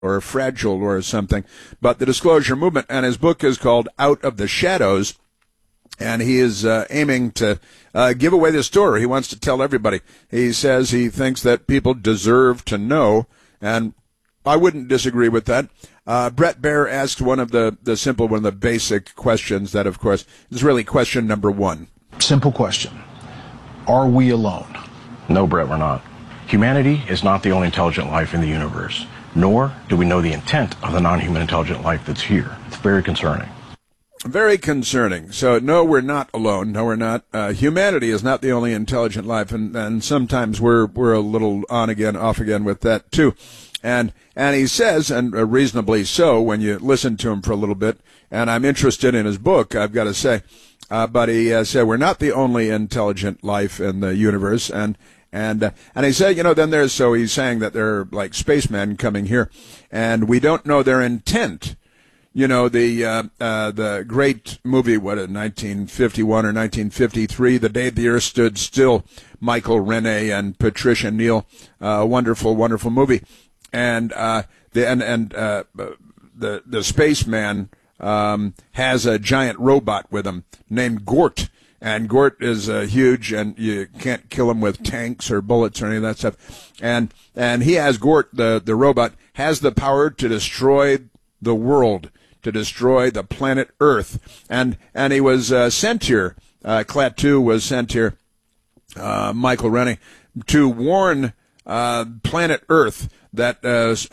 or fragile or something. But the Disclosure Movement, and his book is called Out of the Shadows, and he is aiming to give away the story. He wants to tell everybody. He says he thinks that people deserve to know, and I wouldn't disagree with that. Bret Baier asked one of the basic questions that, of course, is really question number one. Simple question. Are we alone? No, Brett, we're not. Humanity is not the only intelligent life in the universe, nor do we know the intent of the non-human intelligent life that's here. It's very concerning. Very concerning. So, no, we're not alone. No, we're not. Humanity is not the only intelligent life, and sometimes we're a little on again, off again with that, too. And he says, and reasonably so, when you listen to him for a little bit, and I'm interested in his book, I've got to say, but he said we're not the only intelligent life in the universe, and he said, then so he's saying that there are like spacemen coming here, and we don't know their intent. The great movie, 1951 or 1953, The Day the Earth Stood Still, Michael Rene and Patricia Neal, wonderful, wonderful movie. And the spaceman has a giant robot with him named Gort, and Gort is huge, and you can't kill him with tanks or bullets or any of that stuff. And he has Gort, the robot, has the power to destroy the world, to destroy the planet Earth. And he was sent here. Klaatu was sent here, Michael Rennie, to warn planet Earth that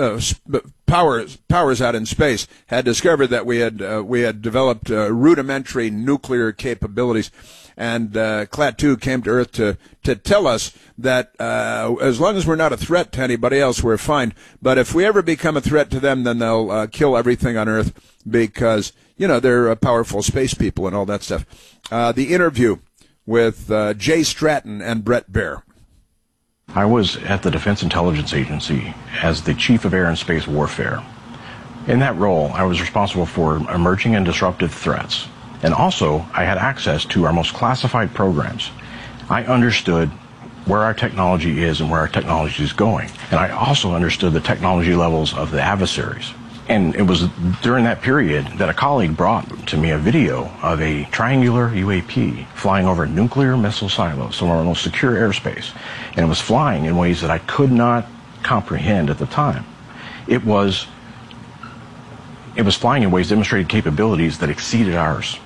powers out in space had discovered that we had developed rudimentary nuclear capabilities, and Klaatu came to Earth to tell us that as long as we're not a threat to anybody else, we're fine. But if we ever become a threat to them, then they'll kill everything on Earth because they're powerful space people and all that stuff. The interview with Jay Stratton and Bret Baier. I was at the Defense Intelligence Agency as the Chief of Air and Space Warfare. In that role, I was responsible for emerging and disruptive threats. And also, I had access to our most classified programs. I understood where our technology is and where our technology is going. And I also understood the technology levels of the adversaries. And it was during that period that a colleague brought to me a video of a triangular UAP flying over nuclear missile silos, some of our most secure airspace. And it was flying in ways that I could not comprehend at the time. It was flying in ways that demonstrated capabilities that exceeded ours.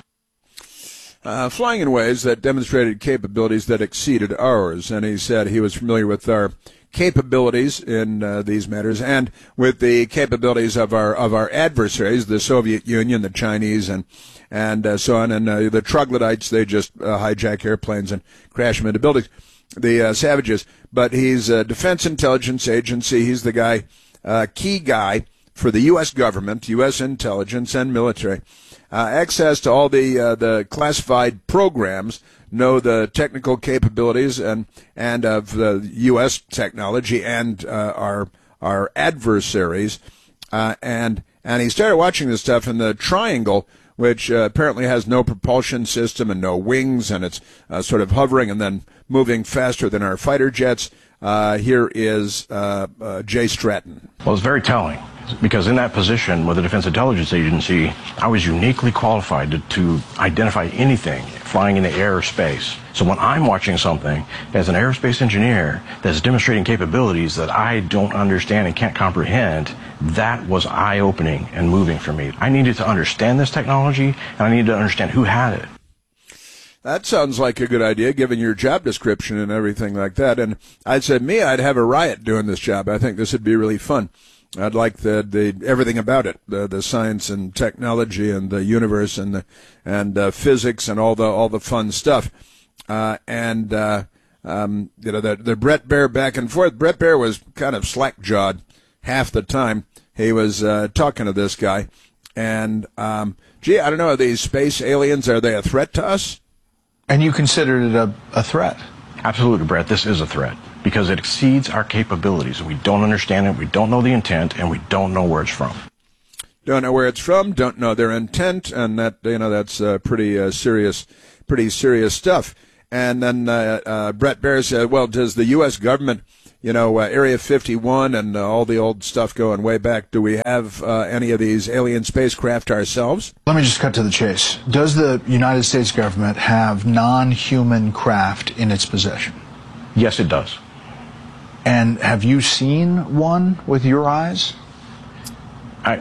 Flying in ways that demonstrated capabilities that exceeded ours. And he said he was familiar with our capabilities in these matters and with the capabilities of our adversaries, the Soviet Union, the Chinese, and so on. And the troglodytes, they just hijack airplanes and crash them into buildings, the savages. But he's a Defense Intelligence Agency. He's the guy, key guy for the U.S. government, U.S. intelligence and military. Access to all the classified programs, know the technical capabilities and of the U.S. technology and our adversaries, and he started watching this stuff in the Triangle, which apparently has no propulsion system and no wings, and it's sort of hovering and then moving faster than our fighter jets. Here is Jay Stratton. Well, it's very telling, because in that position with the Defense Intelligence Agency, I was uniquely qualified to identify anything flying in the air or space. So when I'm watching something as an aerospace engineer that's demonstrating capabilities that I don't understand and can't comprehend, that was eye-opening and moving for me. I needed to understand this technology, and I needed to understand who had it. That sounds like a good idea, given your job description and everything like that. And I'd said, I'd have a riot doing this job. I think this would be really fun. I'd like the everything about it, the science and technology and the universe and physics and all the fun stuff. The Bret Baier back and forth. Bret Baier was kind of slack-jawed half the time. He was talking to this guy, and I don't know, are these space aliens, are they a threat to us? And you considered it a threat? Absolutely, Brett. This is a threat because it exceeds our capabilities. We don't understand it, we don't know the intent, and we don't know where it's from. Don't know where it's from, don't know their intent, and that's pretty serious stuff. And then Bret Baier said, well, does the U.S. government, Area 51 and all the old stuff going way back. Do we have any of these alien spacecraft ourselves? Let me just cut to the chase. Does the United States government have non-human craft in its possession? Yes, it does. And have you seen one with your eyes? I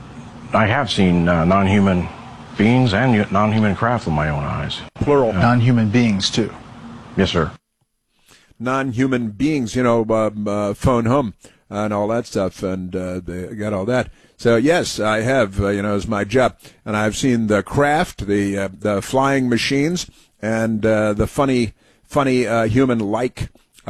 have seen non-human beings and non-human craft with my own eyes. Plural. Non-human beings, too. Yes, sir. Non-human beings, phone home and all that stuff, and they got all that. So yes, I have, it's my job, and I've seen the craft, the flying machines, and the funny human-like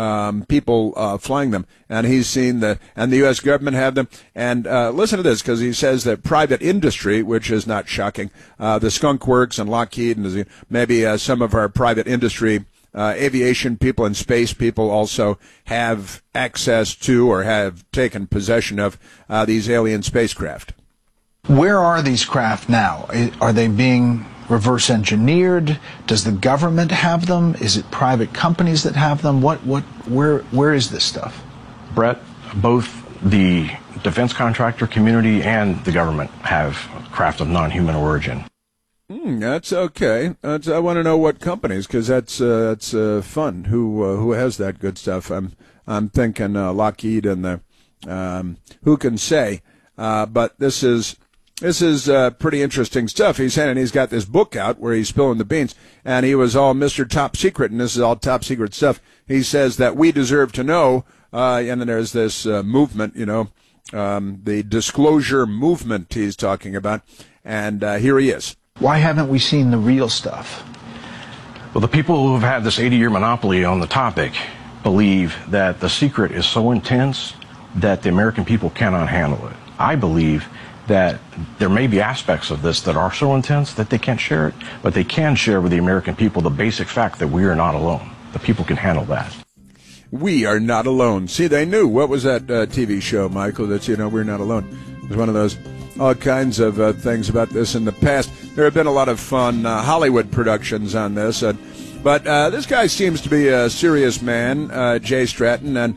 people flying them, and he's seen and the U.S. government have them. And listen to this, because he says that private industry, which is not shocking, the Skunk Works and Lockheed, and maybe some of our private industry. Aviation people and space people also have access to or have taken possession of these alien spacecraft. Where are these craft now? Are they being reverse engineered? Does the government have them? Is it private companies that have them? Where is this stuff? Brett, both the defense contractor community and the government have craft of non-human origin. That's okay. I want to know what companies, because that's fun. Who has that good stuff? I'm thinking Lockheed and the who can say? But this is pretty interesting stuff. He's saying, and he's got this book out where he's spilling the beans, and he was all Mr. Top Secret, and this is all top secret stuff. He says that we deserve to know, and then there's this movement, the disclosure movement he's talking about, and here he is. Why haven't we seen the real stuff? Well, the people who have had this 80-year monopoly on the topic believe that the secret is so intense that the American people cannot handle it. I believe that there may be aspects of this that are so intense that they can't share it, but they can share with the American people the basic fact that we are not alone. The people can handle that. We are not alone. See, they knew. What was that TV show, Michael, that, we're not alone? It was one of those, all kinds of things about this in the past. There have been a lot of fun Hollywood productions on this, but this guy seems to be a serious man, Jay Stratton, and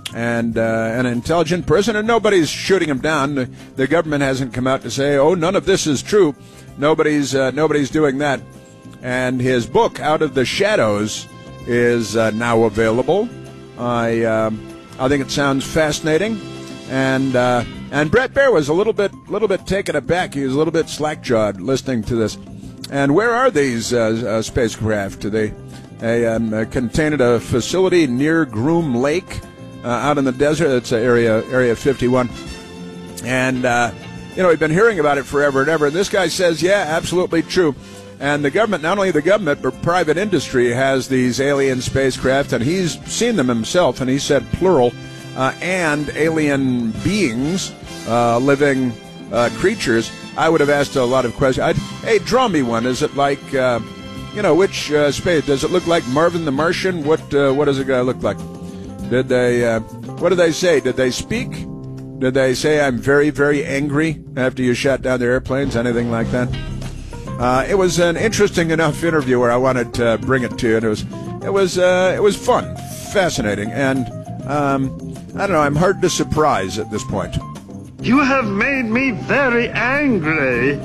an intelligent person, and nobody's shooting him down. The government hasn't come out to say, "Oh, none of this is true." Nobody's doing that. And his book, Out of the Shadows, is now available. I think it sounds fascinating, and Bret Baier was a little bit taken aback. He was a little bit slack-jawed listening to this. And where are these spacecraft? They contain at a facility near Groom Lake, out in the desert. It's area 51. And we've been hearing about it forever and ever. And this guy says, yeah, absolutely true. And the government, not only the government, but private industry has these alien spacecraft, and he's seen them himself, and he said plural, and alien beings, living creatures. I would have asked a lot of questions. Hey, draw me one. Is it like, which space? Does it look like Marvin the Martian? What does a guy look like? Did they, what did they say? Did they speak? Did they say, I'm very, very angry after you shot down their airplanes? Anything like that? It was an interesting enough interview where I wanted to bring it to you, and it was fun, fascinating, and I don't know, I'm hard to surprise at this point. You have made me very angry.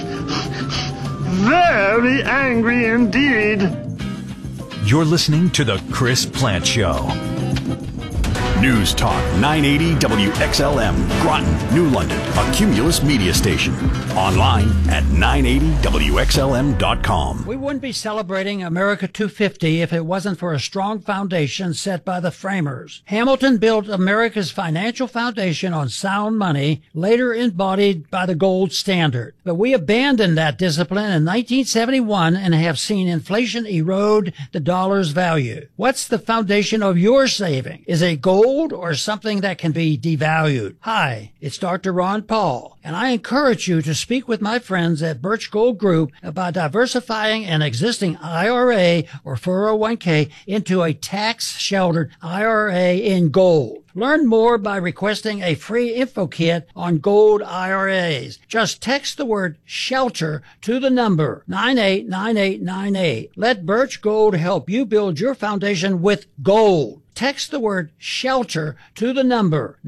Very angry indeed. You're listening to The Chris Plante Show. News Talk 980 WXLM, Groton, New London, a Cumulus media station. Online at 980WXLM.com. We wouldn't be celebrating America 250 if it wasn't for a strong foundation set by the framers. Hamilton built America's financial foundation on sound money, later embodied by the gold standard. But we abandoned that discipline in 1971 and have seen inflation erode the dollar's value. What's the foundation of your saving? Is it gold or something that can be devalued? Hi, it's Dr. Ron Paul, and I encourage you to speak with my friends at Birch Gold Group about diversifying an existing IRA or 401k into a tax-sheltered IRA in gold. Learn more by requesting a free info kit on gold IRAs. Just text the word SHELTER to the number 989898. Let Birch Gold help you build your foundation with gold. Text the word shelter to the number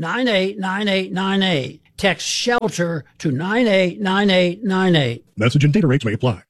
989898. Text shelter to 989898. Message and data rates may apply.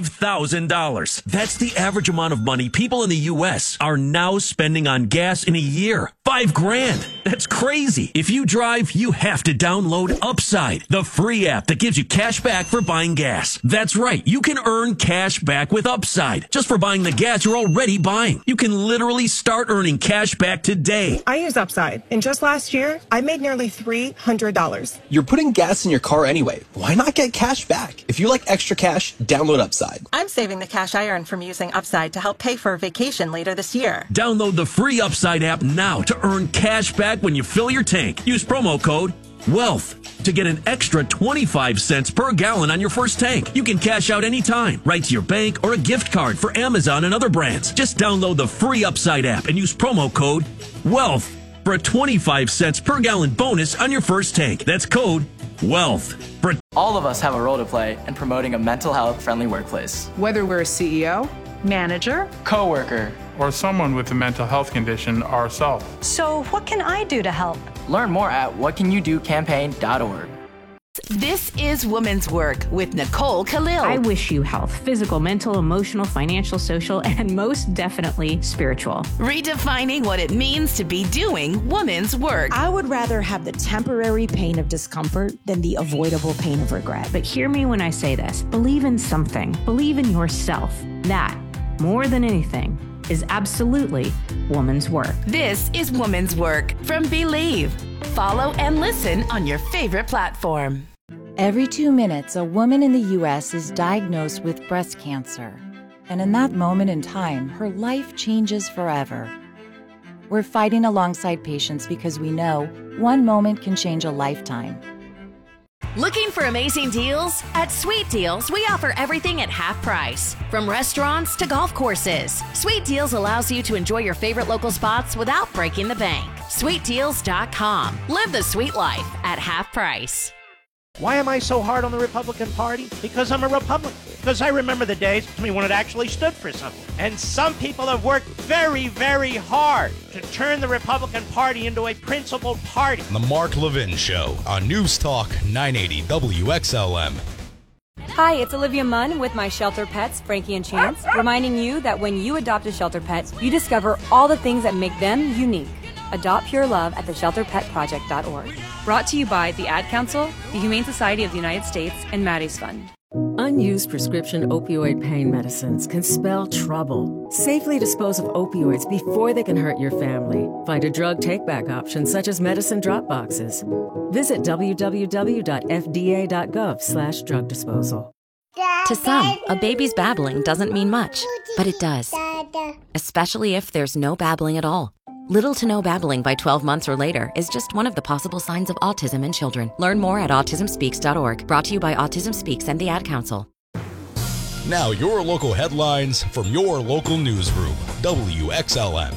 $5,000. That's the average amount of money people in the U.S. are now spending on gas in a year. $5,000. That's crazy. If you drive, you have to download Upside, the free app that gives you cash back for buying gas. That's right. You can earn cash back with Upside just for buying the gas you're already buying. You can literally start earning cash back today. I use Upside, and just last year, I made nearly $300. You're putting gas in your car anyway. Why not get cash back? If you like extra cash, download Upside. I'm saving the cash I earn from using Upside to help pay for a vacation later this year. Download the free Upside app now to earn cash back when you fill your tank. Use promo code WEALTH to get an extra 25 cents per gallon on your first tank. You can cash out anytime, right to your bank or a gift card for Amazon and other brands. Just download the free Upside app and use promo code WEALTH for a 25 cents per gallon bonus on your first tank. That's code WEALTH. All of us have a role to play in promoting a mental health friendly workplace. Whether we're a CEO, manager, coworker, or someone with a mental health condition ourselves. So what can I do to help? Learn more at whatcanyoudocampaign.org. This is Women's Work with Nicole Khalil. I wish you health, physical, mental, emotional, financial, social, and most definitely spiritual. Redefining what it means to be doing women's work. I would rather have the temporary pain of discomfort than the avoidable pain of regret. But hear me when I say this. Believe in something. Believe in yourself. That, more than anything, is absolutely woman's work. This is Woman's Work from Believe. Follow and listen on your favorite platform. Every 2 minutes, a woman in the U.S. is diagnosed with breast cancer. And in that moment in time, her life changes forever. We're fighting alongside patients because we know one moment can change a lifetime. Looking for amazing deals? At Sweet Deals, we offer everything at half price. From restaurants to golf courses, Sweet Deals allows you to enjoy your favorite local spots without breaking the bank. SweetDeals.com. Live the sweet life at half price. Why am I so hard on the Republican Party? Because I'm a Republican. Because I remember the days when it actually stood for something. And some people have worked very, very hard to turn the Republican Party into a principled party. The Mark Levin Show on News Talk 980 WXLM. Hi, it's Olivia Munn with my shelter pets, Frankie and Chance, reminding you that when you adopt a shelter pet, you discover all the things that make them unique. Adopt Pure Love at theshelterpetproject.org. Brought to you by the Ad Council, the Humane Society of the United States, and Maddie's Fund. Unused prescription opioid pain medicines can spell trouble. Safely dispose of opioids before they can hurt your family. Find a drug take-back option such as medicine drop boxes. Visit www.fda.gov/drug disposal. To some, a baby's babbling doesn't mean much, but it does. Especially if there's no babbling at all. Little to no babbling by 12 months or later is just one of the possible signs of autism in children. Learn more at autismspeaks.org. Brought to you by Autism Speaks and the Ad Council. Now your local headlines from your local newsroom, WXLM.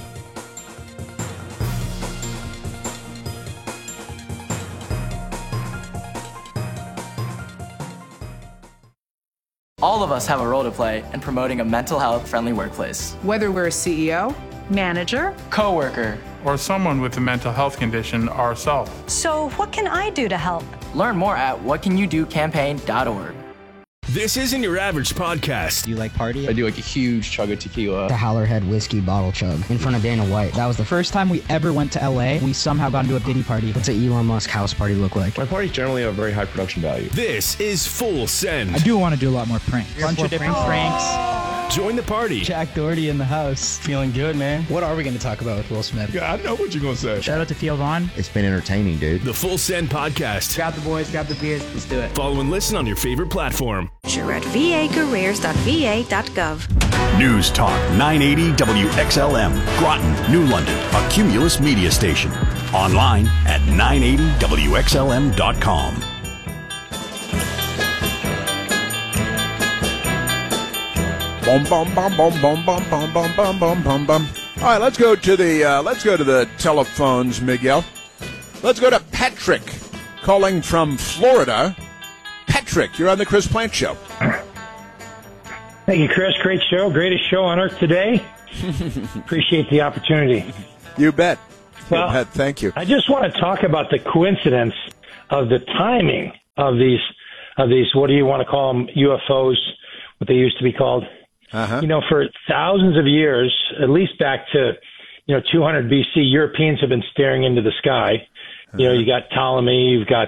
All of us have a role to play in promoting a mental health friendly workplace. Whether we're a CEO, manager, coworker, or someone with a mental health condition ourselves. So what can I do to help? Learn more at whatcanyoudocampaign.org. This isn't your average podcast. Do you like party? I do like a huge chug of tequila. The Howlerhead whiskey bottle chug in front of Dana White. That was the first time we ever went to LA. We somehow got into a Diddy party. What's an Elon Musk house party look like? My parties generally have very high production value. This is Full Send. I do want to do a lot more pranks. Bunch of different pranks. Join the party. Jack Doherty in the house. Feeling good, man. What are we going to talk about with Will Smith? Yeah, I know what you're going to say. Shout out to Theo Vaughn. It's been entertaining, dude. The Full Send podcast. Grab the boys, grab the beers. Let's do it. Follow and listen on your favorite platform. Sure at vacareers.va.gov. News Talk 980 WXLM. Groton, New London, a Cumulus media station. Online at 980WXLM.com. Bum bum bum bum bum bum bum bum bum bum bum bum. All right, let's go to the telephones, Miguel. Let's go to Patrick, calling from Florida. Patrick, you're on the Chris Plant Show. Thank you, Chris. Great show. Greatest show on earth today. Appreciate the opportunity. You bet. Well, you bet. Thank you. I just want to talk about the coincidence of the timing of these. What do you want to call them? UFOs, what they used to be called. Uh-huh. For thousands of years, at least back to 200 BC, Europeans have been staring into the sky. You got Ptolemy, you've got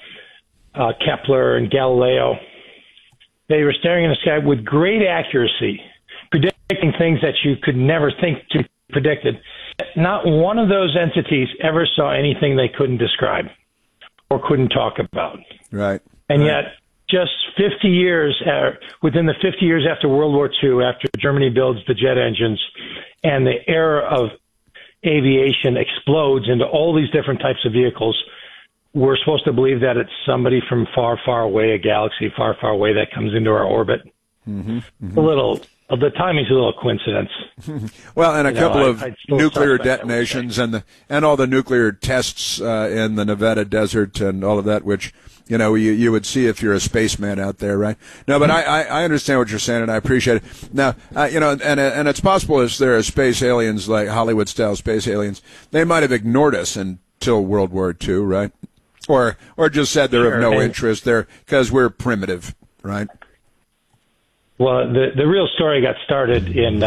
Kepler and Galileo. They were staring in the sky with great accuracy, predicting things that you could never think to be predicted. Not one of those entities ever saw anything they couldn't describe or couldn't talk about. Right. And yet, just 50 years, within the 50 years after World War II, after Germany builds the jet engines and the era of aviation explodes into all these different types of vehicles, we're supposed to believe that it's somebody from far, far away, a galaxy far, far away that comes into our orbit. Mm-hmm. Mm-hmm. The timing's a little coincidence. Well, and a couple of nuclear detonations and all the nuclear tests in the Nevada desert and all of that, which you would see if you're a spaceman out there, right? No, but I understand what you're saying, and I appreciate it. Now, and it's possible if there are space aliens, like Hollywood-style space aliens, they might have ignored us until World War II, right? Or just said they're of no interest there because we're primitive, right? Well, the real story got started in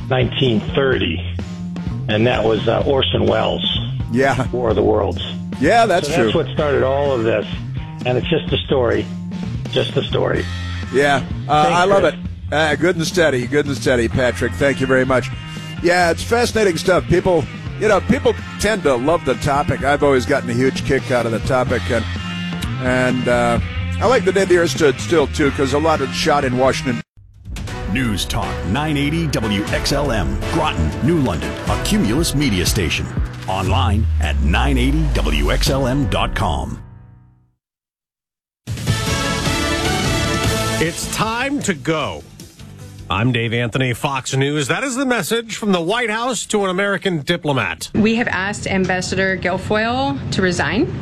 1930, and that was Orson Welles. Yeah. War of the Worlds. Yeah, that's true. That's what started all of this. And it's just a story. Just a story. Yeah, I love it. Good and steady, Patrick. Thank you very much. Yeah, it's fascinating stuff. People tend to love the topic. I've always gotten a huge kick out of the topic. And I like the day the Earth stood still, too, because a lot is shot in Washington. News Talk 980 WXLM, Groton, New London, a Cumulus media station. Online at 980WXLM.com. It's time to go. I'm Dave Anthony, Fox News. That is the message from the White House to an American diplomat. We have asked Ambassador Guilfoyle to resign.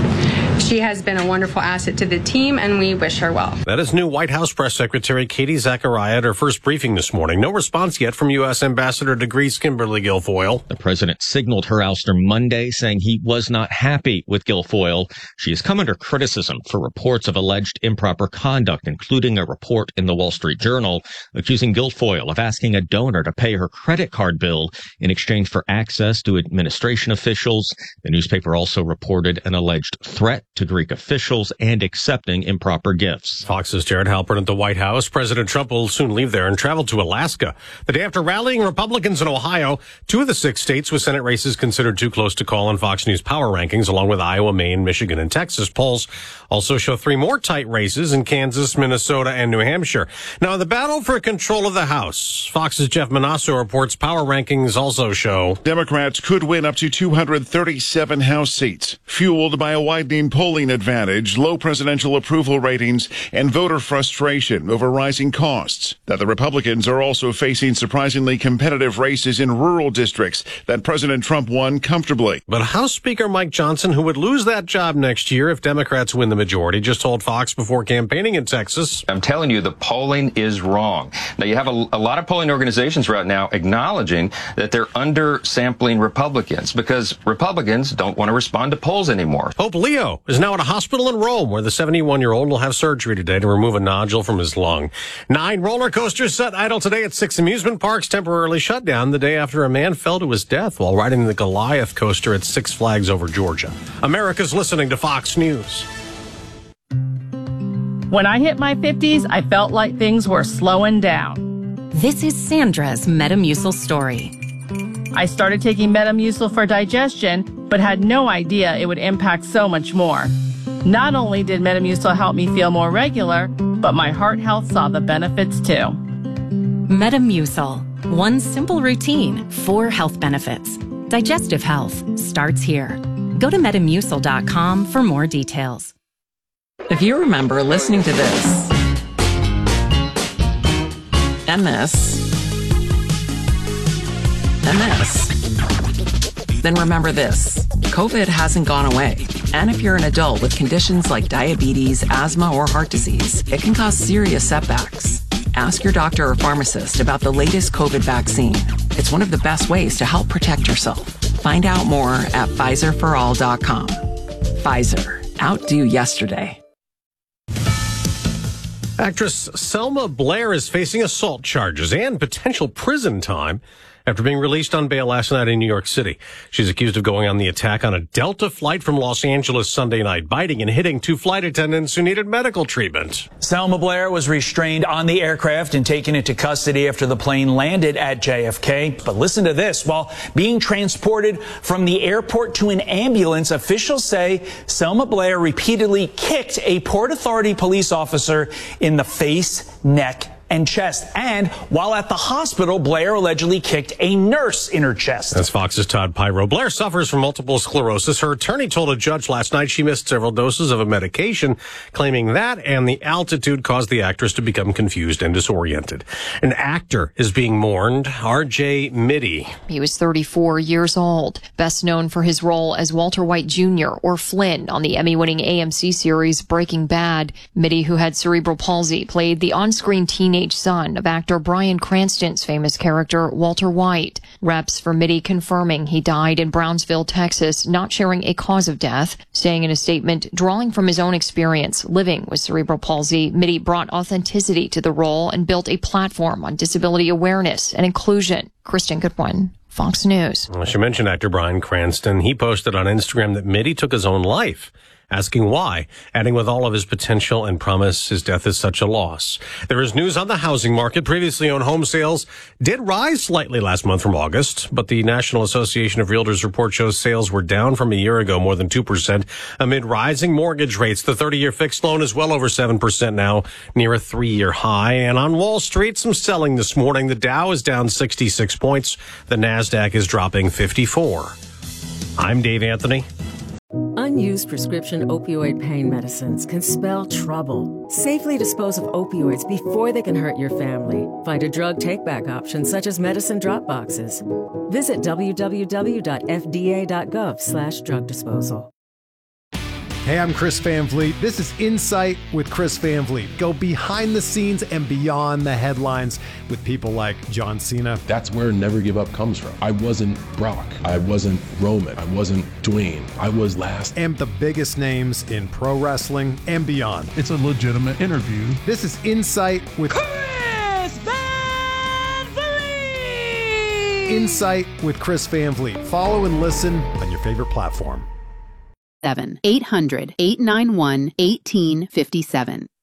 She has been a wonderful asset to the team, and we wish her well. That is new White House Press Secretary Katie Zachariah at her first briefing this morning. No response yet from U.S. Ambassador to Greece Kimberly Guilfoyle. The president signaled her ouster Monday, saying he was not happy with Guilfoyle. She has come under criticism for reports of alleged improper conduct, including a report in the Wall Street Journal accusing Guilfoyle of asking a donor to pay her credit card bill in exchange for access to administration officials. The newspaper also reported an alleged threat to Greek officials and accepting improper gifts. Fox's Jared Halpern at the White House. President Trump will soon leave there and travel to Alaska. The day after rallying Republicans in Ohio, 2 of the 6 states with Senate races considered too close to call on Fox News power rankings, along with Iowa, Maine, Michigan, and Texas. Polls also show 3 more tight races in Kansas, Minnesota, and New Hampshire. Now, in the battle for control of the House, Fox's Jeff Manasso reports power rankings also show Democrats could win up to 237 House seats, fueled by a widening polling advantage, low presidential approval ratings, and voter frustration over rising costs. That the Republicans are also facing surprisingly competitive races in rural districts that President Trump won comfortably. But House Speaker Mike Johnson, who would lose that job next year if Democrats win the majority, just told Fox before campaigning in Texas. I'm telling you, the polling is wrong. Now, you have a lot of polling organizations right now acknowledging that they're undersampling Republicans because Republicans don't want to respond to polls anymore. Pope Leo is now at a hospital in Rome where the 71-year-old will have surgery today to remove a nodule from his lung. 9 roller coasters set idle today at 6 amusement parks temporarily shut down the day after a man fell to his death while riding the Goliath coaster at Six Flags over Georgia. America's listening to Fox News. When I hit my 50s, I felt like things were slowing down. This is Sandra's Metamucil story. I started taking Metamucil for digestion, but had no idea it would impact so much more. Not only did Metamucil help me feel more regular, but my heart health saw the benefits too. Metamucil. One simple routine, 4 health benefits. Digestive health starts here. Go to Metamucil.com for more details. If you remember listening to this, MS, then remember this. COVID hasn't gone away. And if you're an adult with conditions like diabetes, asthma, or heart disease, it can cause serious setbacks. Ask your doctor or pharmacist about the latest COVID vaccine. It's one of the best ways to help protect yourself. Find out more at PfizerForAll.com. Pfizer. Outdo yesterday. Actress Selma Blair is facing assault charges and potential prison time after being released on bail last night in New York City. She's accused of going on the attack on a Delta flight from Los Angeles Sunday night, biting and hitting 2 flight attendants who needed medical treatment. Selma Blair was restrained on the aircraft and taken into custody after the plane landed at JFK. But listen to this. While being transported from the airport to an ambulance, officials say Selma Blair repeatedly kicked a Port Authority police officer in the face, neck, and chest. And while at the hospital, Blair allegedly kicked a nurse in her chest. That's Fox's Todd Pyro. Blair suffers from multiple sclerosis. Her attorney told a judge last night she missed several doses of a medication, claiming that and the altitude caused the actress to become confused and disoriented. An actor is being mourned, R.J. Mitty. He was 34 years old, best known for his role as Walter White Jr. or Flynn on the Emmy-winning AMC series Breaking Bad. Mitty, who had cerebral palsy, played the on-screen teenage son of actor Bryan Cranston's famous character Walter White. Reps for Mitty confirming he died in Brownsville, Texas, not sharing a cause of death, saying in a statement, drawing from his own experience living with cerebral palsy, Mitty brought authenticity to the role and built a platform on disability awareness and inclusion. Kristen Goodwin, Fox News. Well, she mentioned actor Bryan Cranston. He posted on Instagram that Mitty took his own life, asking why, adding with all of his potential and promise, his death is such a loss. There is news on the housing market. Previously owned home sales did rise slightly last month from August, but the National Association of Realtors report shows sales were down from a year ago more than 2% amid rising mortgage rates. The 30-year fixed loan is well over 7% now, near a 3-year high. And on Wall Street, some selling this morning. The Dow is down 66 points. The Nasdaq is dropping 54. I'm Dave Anthony. Unused prescription opioid pain medicines can spell trouble. Safely dispose of opioids before they can hurt your family. Find a drug take-back option such as medicine drop boxes. Visit www.fda.gov/drug disposal. Hey, I'm Chris Van Vliet. This is Insight with Chris Van Vliet. Go behind the scenes and beyond the headlines with people like John Cena. That's where Never Give Up comes from. I wasn't Brock. I wasn't Roman. I wasn't Dwayne. I was last. And the biggest names in pro wrestling and beyond. It's a legitimate interview. This is Insight with Chris Van Vliet. Insight with Chris Van Vliet. Follow and listen on your favorite platform. 800-891-1857.